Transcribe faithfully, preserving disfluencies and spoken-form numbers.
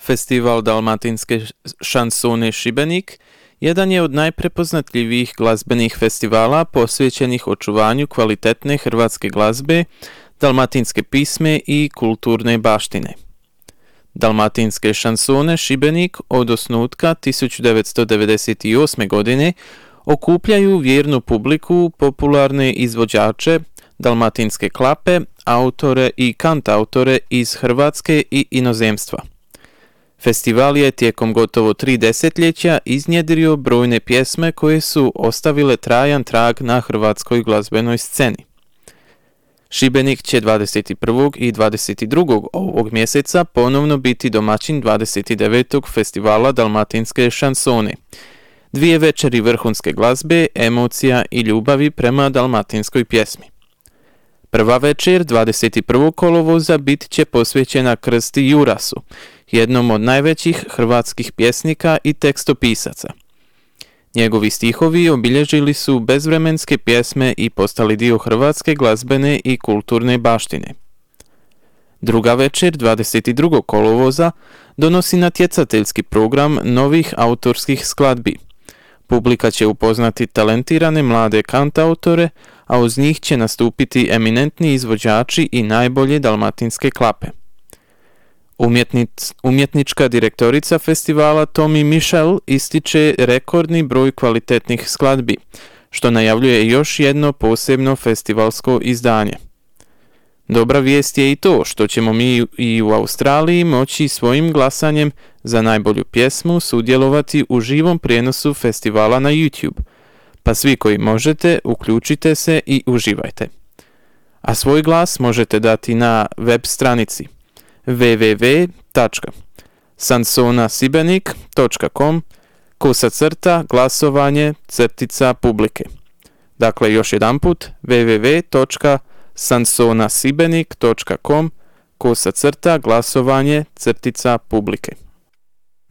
Festival dalmatinske šansone Šibenik jedan je od najprepoznatljivijih glazbenih festivala posvećenih očuvanju kvalitetne hrvatske glazbe, dalmatinske pisme i kulturne baštine. Dalmatinske šansone Šibenik od osnutka tisuću devetsto devedeset osme. godine okupljaju vjernu publiku, popularne izvođače, dalmatinske klape, autore i kantautore iz Hrvatske i inozemstva. Festival je tijekom gotovo tri desetljeća iznjedrio brojne pjesme koje su ostavile trajan trag na hrvatskoj glazbenoj sceni. Šibenik će dvadeset prvog i dvadeset drugog ovog mjeseca ponovno biti domaćin dvadeset devetog Festivala dalmatinske šansone, dvije večeri vrhunske glazbe, emocija i ljubavi prema dalmatinskoj pjesmi. Prva večer dvadeset prvog kolovoza bit će posvećena Krsti Jurasu, jednom od najvećih hrvatskih pjesnika i tekstopisaca. Njegovi stihovi obilježili su bezvremenske pjesme i postali dio hrvatske glazbene i kulturne baštine. Druga večer dvadeset drugog kolovoza donosi natjecateljski program novih autorskih skladbi. Publika će upoznati talentirane mlade kantautore, a uz njih će nastupiti eminentni izvođači i najbolje dalmatinske klape. Umjetnic, umjetnička direktorica festivala Tomi Mišel ističe rekordni broj kvalitetnih skladbi, što najavljuje još jedno posebno festivalsko izdanje. Dobra vijest je i to što ćemo mi i u Australiji moći svojim glasanjem za najbolju pjesmu sudjelovati u živom prijenosu festivala na YouTube, pa svi koji možete uključite se i uživajte. A svoj glas možete dati na web stranici w w w tačka sansonasibenik tačka com kosa crta glasovanje crtica publike. Dakle, još jedanput w w w tačka sansonasibenik tačka com kosa crta glasovanje crtica publike.